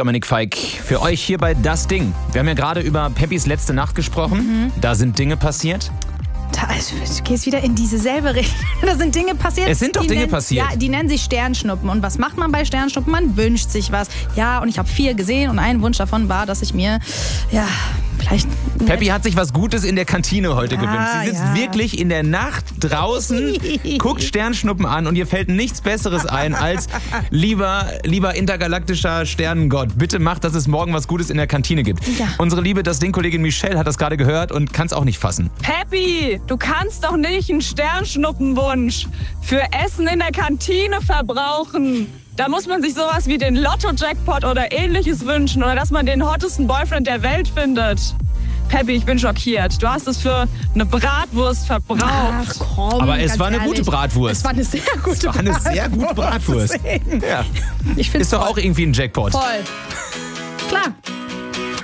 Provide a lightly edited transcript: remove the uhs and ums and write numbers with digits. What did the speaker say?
Dominik Feick, für euch hier bei Das Ding. Wir haben ja gerade über Peppis letzte Nacht gesprochen. Da sind Dinge passiert. Du gehst wieder in diese selbe Richtung. Da sind Dinge passiert. Es sind doch Dinge passiert. Ja, die nennen sich Sternschnuppen. Und was macht man bei Sternschnuppen? Man wünscht sich was. Ja, und ich habe 4 gesehen und ein Wunsch davon war, dass ich mir, vielleicht... Peppi hat sich was Gutes in der Kantine heute gewünscht. Sie sitzt wirklich in der Nacht draußen, guckt Sternschnuppen an und ihr fällt nichts Besseres ein als lieber intergalaktischer Sternengott. Bitte macht, dass es morgen was Gutes in der Kantine gibt. Ja. Unsere liebe Das Ding-Kollegin Michelle hat das gerade gehört und kann es auch nicht fassen. Peppi, du kannst doch nicht einen Sternschnuppenwunsch für Essen in der Kantine verbrauchen. Da muss man sich sowas wie den Lotto-Jackpot oder ähnliches wünschen oder dass man den hottesten Boyfriend der Welt findet. Peppi, ich bin schockiert. Du hast es für eine Bratwurst verbraucht. Ach komm, Aber es war eine ehrlich. gute Bratwurst. Es war eine sehr gute Bratwurst. Ja. Ich find's Ist doch auch irgendwie ein Jackpot. voll. Klar.